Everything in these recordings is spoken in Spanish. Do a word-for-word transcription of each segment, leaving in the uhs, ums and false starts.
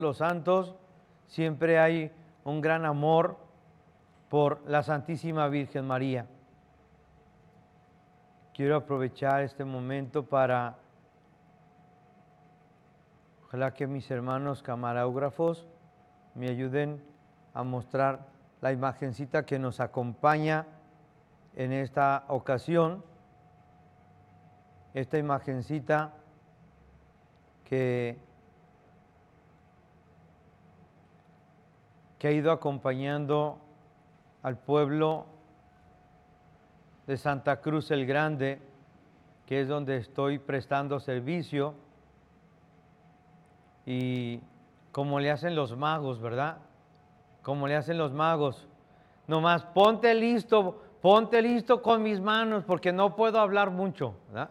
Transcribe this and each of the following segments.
los santos siempre hay un gran amor por la Santísima Virgen María. Quiero aprovechar este momento para, ojalá que mis hermanos camarógrafos me ayuden a mostrar la imagencita que nos acompaña en esta ocasión. Esta imagencita que, que ha ido acompañando al pueblo de Santa Cruz el Grande, que es donde estoy prestando servicio, y como le hacen los magos, ¿verdad? Como le hacen los magos, nomás ponte listo, ponte listo con mis manos, porque no puedo hablar mucho, ¿verdad?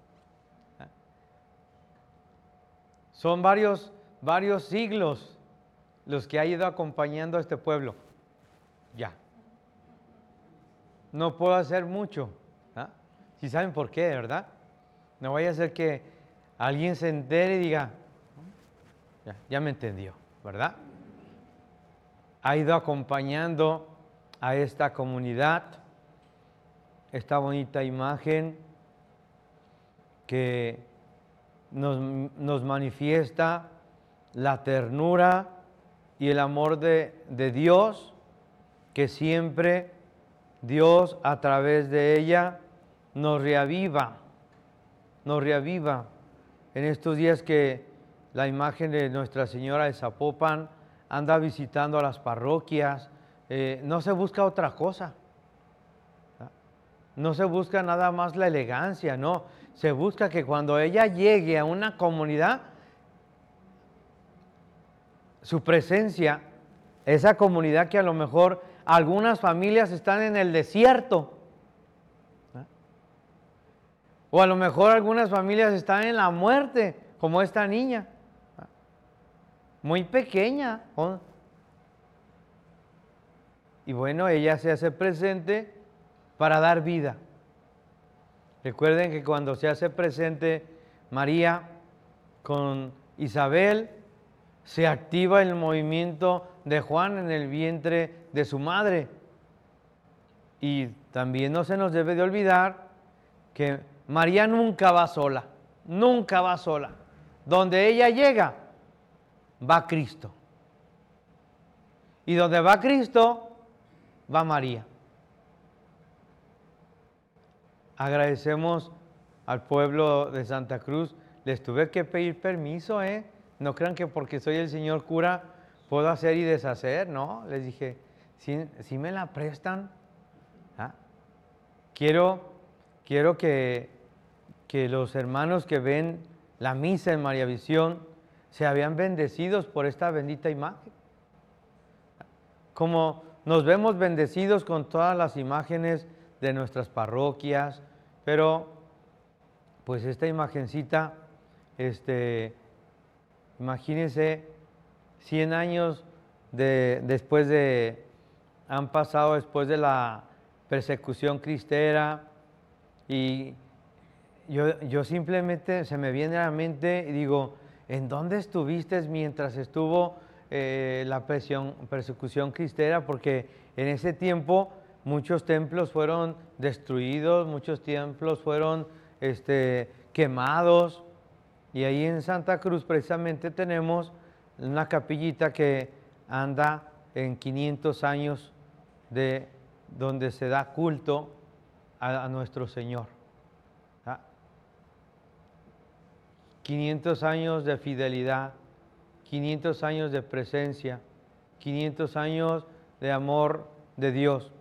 Son varios, varios siglos los que ha ido acompañando a este pueblo. Ya. No puedo hacer mucho. ¿Ah? Si saben por qué, ¿verdad? No vaya a ser que alguien se entere y diga, ya, ya me entendió, ¿verdad? Ha ido acompañando a esta comunidad, esta bonita imagen que nos, nos manifiesta la ternura y el amor de, de Dios, que siempre Dios a través de ella nos reaviva, nos reaviva. En estos días que la imagen de Nuestra Señora de Zapopan anda visitando a las parroquias, eh, no se busca otra cosa, no se busca nada más la elegancia, no, se busca que cuando ella llegue a una comunidad, su presencia, esa comunidad que a lo mejor algunas familias están en el desierto, ¿eh? O a lo mejor algunas familias están en la muerte, como esta niña, ¿eh? Muy pequeña, ¿no? Y bueno, ella se hace presente para dar vida. Recuerden que cuando se hace presente María con Isabel, se activa el movimiento de Juan en el vientre de su madre. Y también no se nos debe de olvidar que María nunca va sola, nunca va sola. Donde ella llega, va Cristo. Y donde va Cristo, va María. Agradecemos al pueblo de Santa Cruz. Les tuve que pedir permiso, ¿eh? No crean que porque soy el señor cura puedo hacer y deshacer, ¿no? Les dije, si, si me la prestan, ¿ah? Quiero, quiero que, que los hermanos que ven la misa en María Visión se vean bendecidos por esta bendita imagen. Como nos vemos bendecidos con todas las imágenes de nuestras parroquias, pero pues esta imagencita, este, imagínense, cien años de, después de, han pasado después de la persecución cristera, y yo, yo simplemente se me viene a la mente y digo, ¿en dónde estuviste mientras estuvo eh, la presión, persecución cristera? Porque en ese tiempo muchos templos fueron destruidos, muchos templos fueron este, quemados, y ahí en Santa Cruz precisamente tenemos una capillita que anda en quinientos años de donde se da culto a, a nuestro Señor. ¿Ah? quinientos años de fidelidad, quinientos años de presencia, quinientos años de amor de Dios.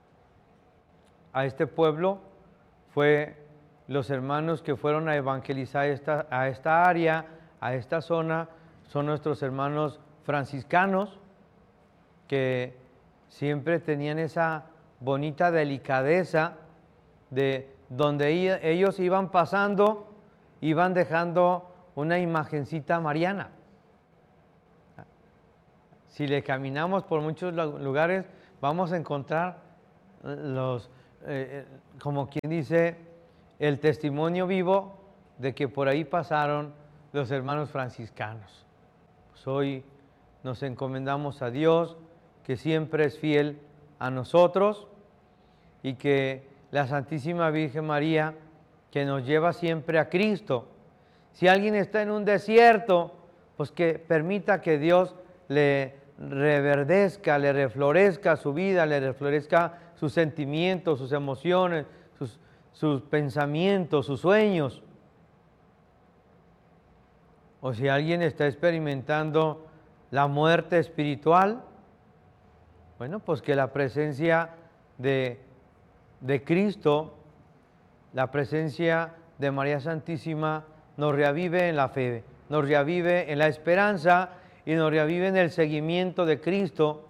A este pueblo fue los hermanos que fueron a evangelizar esta, a esta área, a esta zona, son nuestros hermanos franciscanos, que siempre tenían esa bonita delicadeza de donde ellos iban pasando, iban dejando una imagencita mariana. Si le caminamos por muchos lugares, vamos a encontrar los, eh, como quien dice, el testimonio vivo de que por ahí pasaron los hermanos franciscanos. Pues hoy nos encomendamos a Dios, que siempre es fiel a nosotros, y que la Santísima Virgen María, que nos lleva siempre a Cristo. Si alguien está en un desierto, pues que permita que Dios le reverdezca, le reflorezca su vida, le reflorezca sus sentimientos, sus emociones, sus, sus pensamientos, sus sueños. O si alguien está experimentando la muerte espiritual, bueno, pues que la presencia de, de Cristo, la presencia de María Santísima nos reavive en la fe, nos reavive en la esperanza y nos reavive en el seguimiento de Cristo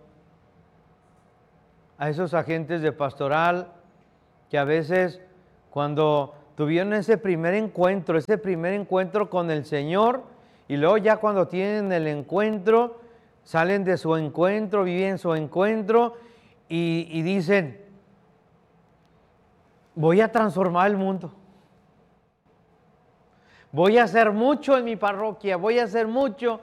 a esos agentes de pastoral que a veces cuando tuvieron ese primer encuentro, ese primer encuentro con el Señor, y luego ya cuando tienen el encuentro, salen de su encuentro, viven su encuentro y, y dicen, voy a transformar el mundo. Voy a hacer mucho en mi parroquia, voy a hacer mucho.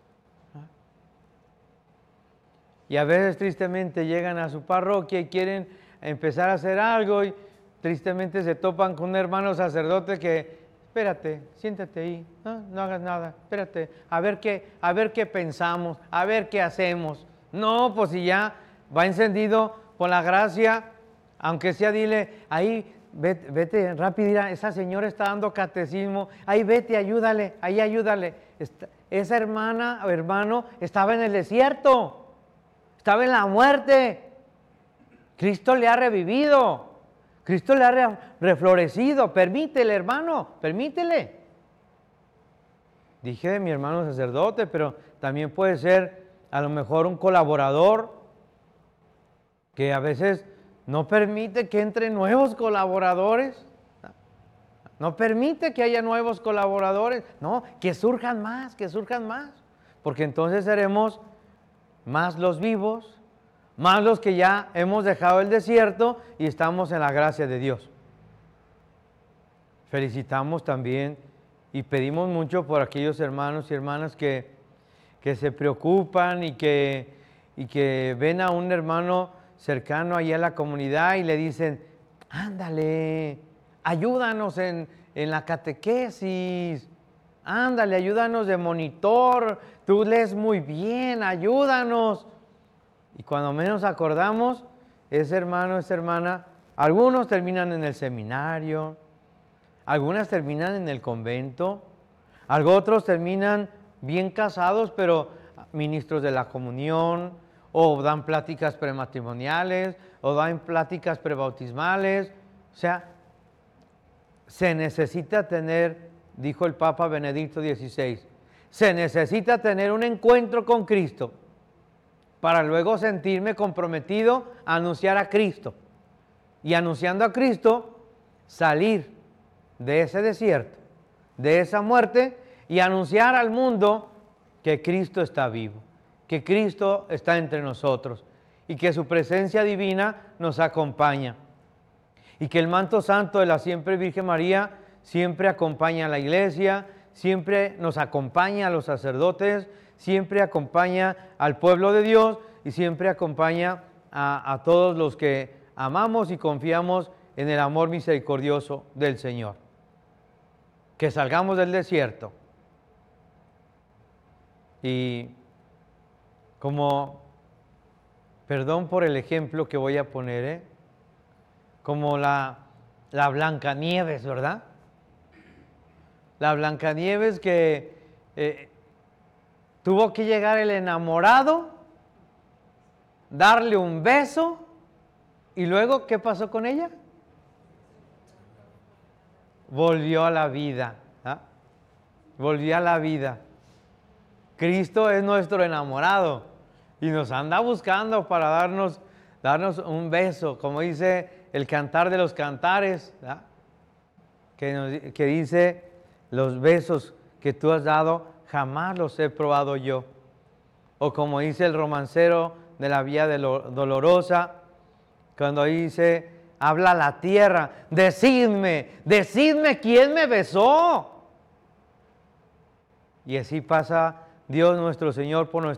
Y a veces tristemente llegan a su parroquia y quieren empezar a hacer algo y tristemente se topan con un hermano sacerdote que, espérate, siéntate ahí, no, no hagas nada, espérate, a ver qué, a ver qué pensamos, a ver qué hacemos. No, pues si ya va encendido por la gracia, aunque sea dile, ahí vete, vete rápido, mira, esa señora está dando catecismo, ahí vete, ayúdale, ahí ayúdale. Esta, esa hermana o hermano estaba en el desierto. Estaba en la muerte. Cristo le ha revivido. Cristo le ha re reflorecido. Permítele, hermano, permítele. Dije de mi hermano sacerdote, pero también puede ser a lo mejor un colaborador que a veces no permite que entren nuevos colaboradores. No permite que haya nuevos colaboradores. No, que surjan más, que surjan más. Porque entonces seremos más los vivos, más los que ya hemos dejado el desierto y estamos en la gracia de Dios. Felicitamos también y pedimos mucho por aquellos hermanos y hermanas que, que se preocupan y que, y que ven a un hermano cercano ahí a la comunidad y le dicen, ándale, ayúdanos en, en la catequesis, ándale, ayúdanos de monitor, tú lees muy bien, ayúdanos. Y cuando menos acordamos, ese hermano, esa hermana, algunos terminan en el seminario, algunas terminan en el convento, otros terminan bien casados, pero ministros de la comunión, o dan pláticas prematrimoniales, o dan pláticas prebautismales. O sea, se necesita tener, dijo el Papa Benedicto dieciséis, se necesita tener un encuentro con Cristo para luego sentirme comprometido a anunciar a Cristo. Y anunciando a Cristo, salir de ese desierto, de esa muerte, y anunciar al mundo que Cristo está vivo, que Cristo está entre nosotros y que su presencia divina nos acompaña. Y que el manto santo de la siempre Virgen María siempre acompaña a la iglesia, siempre nos acompaña a los sacerdotes, siempre acompaña al pueblo de Dios y siempre acompaña a, a todos los que amamos y confiamos en el amor misericordioso del Señor. Que salgamos del desierto. Y como, perdón por el ejemplo que voy a poner, ¿eh? como la, la Blancanieves, ¿verdad? La Blancanieves que eh, tuvo que llegar el enamorado, darle un beso, y luego, ¿qué pasó con ella? Volvió a la vida, ¿ah? Volvió a la vida. Cristo es nuestro enamorado y nos anda buscando para darnos, darnos un beso, como dice el Cantar de los Cantares, ¿ah? que, nos, que dice, los besos que tú has dado jamás los he probado yo. O como dice el romancero de la Vía Dolorosa, cuando dice, habla la tierra, decidme, decidme quién me besó. Y así pasa Dios nuestro Señor por nuestra